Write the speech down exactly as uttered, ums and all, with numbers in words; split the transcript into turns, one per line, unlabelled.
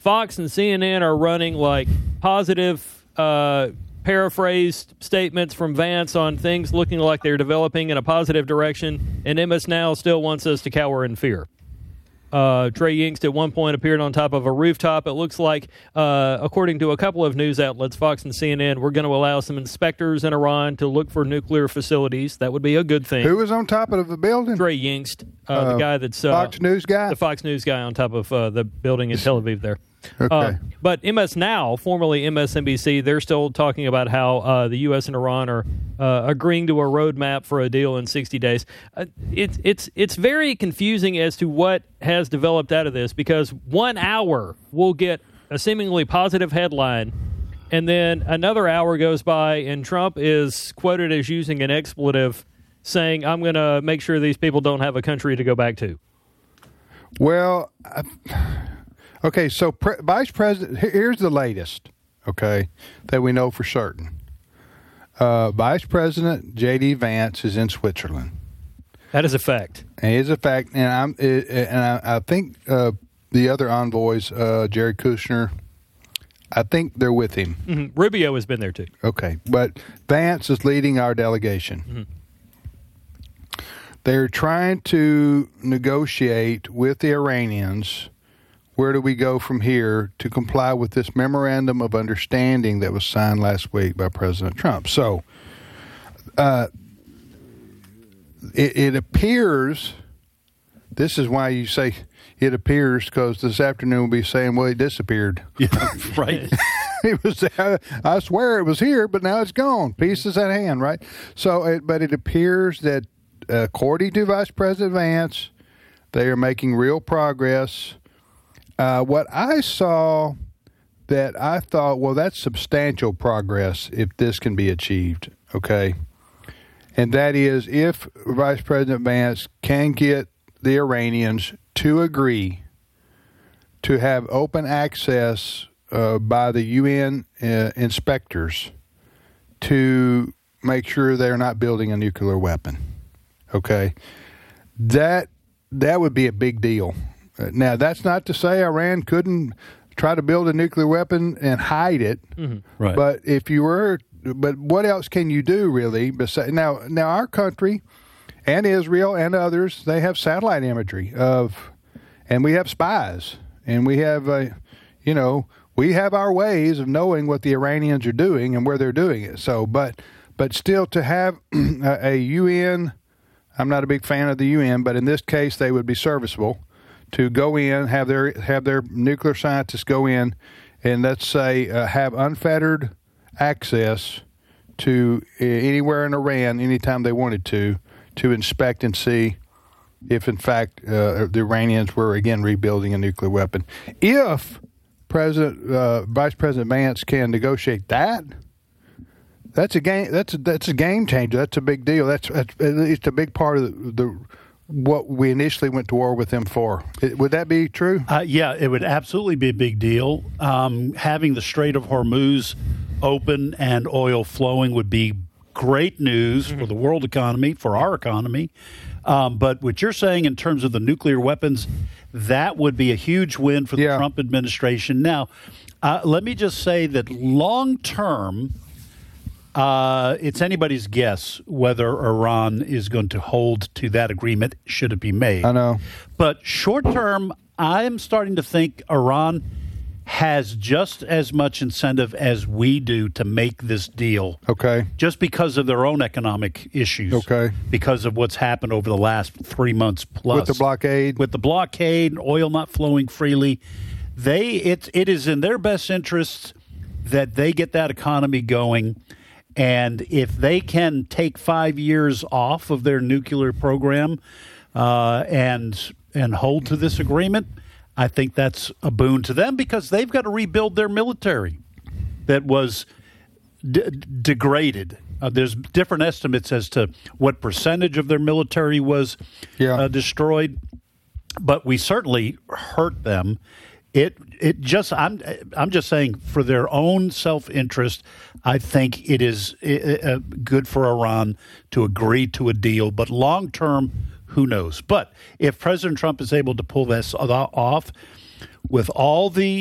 Fox and C N N are running like positive, uh, paraphrased statements from Vance on things looking like they're developing in a positive direction, and M S Now still wants us to cower in fear. Uh, Trey Yingst at one point appeared on top of a rooftop. It looks like, uh, according to a couple of news outlets, Fox and C N N, we're going to allow some inspectors in Iran to look for nuclear facilities. That would be a good thing.
Who was on top of the building?
Trey Yingst, uh,
uh,
the guy that's... Uh,
Fox News guy?
The Fox News guy on top of uh, the building in Tel Aviv there.
Okay.
Uh, but M S Now, formerly M S N B C, they're still talking about how uh, the U S and Iran are uh, agreeing to a roadmap for a deal in sixty days. Uh, it's it's it's very confusing as to what has developed out of this, because one hour we'll get a seemingly positive headline, and then another hour goes by and Trump is quoted as using an expletive, saying, I'm going to make sure these people don't have a country to go back to.
Well, I, okay, so pre- Vice President, here's the latest, okay, that we know for certain. Uh, Vice President J D. Vance is in Switzerland.
That is a fact.
And it is a fact, and I'm it, and I, I think uh, the other envoys, uh, Jared Kushner, I think they're with him.
Mm-hmm. Rubio has been there too.
Okay, but Vance is leading our delegation. Mm-hmm. They're trying to negotiate with the Iranians. Where do we go from here to comply with this memorandum of understanding that was signed last week by President Trump? So, uh, it, it appears, this is why you say it appears, because this afternoon we'll be saying, well, he disappeared.
Yeah, right.
It was, I, I swear it was here, but now it's gone. Peace is at hand, right? So, it, but it appears that, according to Vice President Vance, they are making real progress. Uh, what I saw that I thought, well, that's substantial progress if this can be achieved, okay? And that is if Vice President Vance can get the Iranians to agree to have open access uh, by the U N uh, inspectors to make sure they're not building a nuclear weapon, okay? That that would be a big deal. Now, that's not to say Iran couldn't try to build a nuclear weapon and hide it.
Mm-hmm.
Right.
But if you were, but what else can you do really? Besides, now, now our country and Israel and others, they have satellite imagery of, and we have spies, and we have, uh, you know, we have our ways of knowing what the Iranians are doing and where they're doing it. So, but, but still to have a, a U N, I'm not a big fan of the U N, but in this case, they would be serviceable. To go in, have their have their nuclear scientists go in, and let's say uh, have unfettered access to uh, anywhere in Iran anytime they wanted to, to inspect and see if, in fact, uh, the Iranians were again rebuilding a nuclear weapon. If President uh, Vice President Vance can negotiate that, that's a game. That's a, that's a game changer. That's a big deal. That's, that's at least a big part of the. the what we initially went to war with them for. Would that be true?
Uh, yeah, it would absolutely be a big deal. Um, having the Strait of Hormuz open and oil flowing would be great news mm-hmm. for the world economy, for our economy. Um, but what you're saying in terms of the nuclear weapons, that would be a huge win for the
yeah.
Trump administration. Now, uh, let me just say that long term, Uh, it's anybody's guess whether Iran is going to hold to that agreement, should it be made.
I know.
But short term, I am starting to think Iran has just as much incentive as we do to make this deal.
Okay.
Just because of their own economic issues.
Okay.
Because of what's happened over the last three months plus.
With the blockade.
With the blockade, oil not flowing freely. They it it is in their best interest that they get that economy going. And if they can take five years off of their nuclear program uh, and and hold to this agreement, I think that's a boon to them because they've got to rebuild their military that was d- degraded. Uh, there's different estimates as to what percentage of their military was
yeah.
uh, destroyed, but we certainly hurt them. It it just I'm I'm just saying for their own self-interest, I think it is uh, good for Iran to agree to a deal. But long term, who knows? But if President Trump is able to pull this off with all the